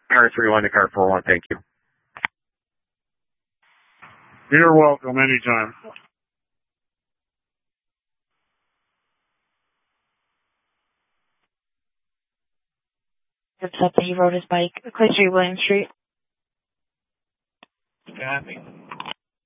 car 31 to car 41. Thank you. You're welcome anytime. It's up that he rode his bike. Clay Street, William Street. Copy.